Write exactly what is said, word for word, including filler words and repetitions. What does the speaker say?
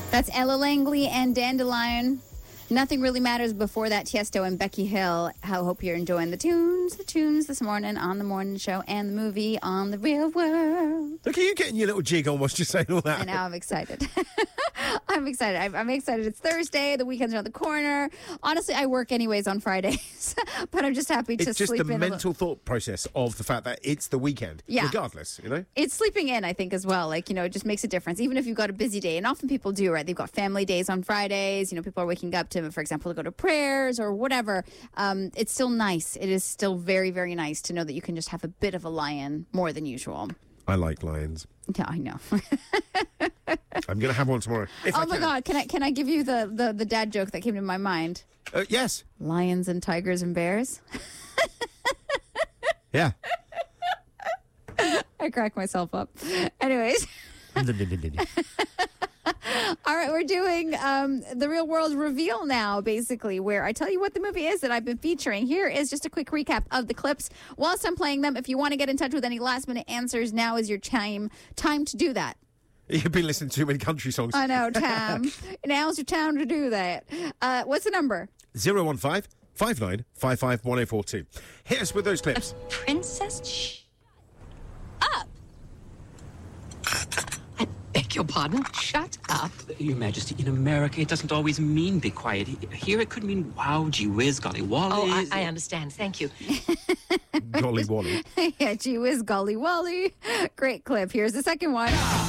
That's Ella Langley and Dandelion. Nothing really matters before that. Tiesto and Becky Hill. I hope you're enjoying the tunes, the tunes this morning on the morning show and the movie On the Real World. Look at you getting your little jig on whilst you're saying all that. And now I'm excited. I'm excited. I'm, I'm excited. It's Thursday. The weekend's around the corner. Honestly, I work anyways on Fridays, but I'm just happy to it's just sleep the in. mental thought process of the fact that it's the weekend, yeah. regardless, you know? It's sleeping in, I think, as well. Like, you know, it just makes a difference, even if you've got a busy day. And often people do, right? They've got family days on Fridays. You know, people are waking up to, for example, to go to prayers or whatever. Um, it's still nice. It is still very, very nice to know that you can just have a bit of a lie-in more than usual. I like lions. Yeah, I know. I'm going to have one tomorrow. If oh I my can. God, can I can I give you the, the, the dad joke that came to my mind? Uh, yes. Lions and tigers and bears. Yeah. I crack myself up. Anyways. All right, we're doing um, the Real World reveal now, basically, where I tell you what the movie is that I've been featuring. Here is just a quick recap of the clips whilst I'm playing them. If you want to get in touch with any last-minute answers, now is your time, time to do that. You've been listening to too many country songs. I know, Tam. Now's your time to do that. Uh, what's the number? zero one five, five nine five five, one oh four two. Hit us with those clips. Princess, shh up. I beg your pardon. Shut up. Your Majesty, in America, it doesn't always mean be quiet. Here it could mean wow, gee whiz, golly wally. Oh, I, I understand. Thank you. Golly Wally. Yeah, gee whiz, golly wally. Great clip. Here's the second one.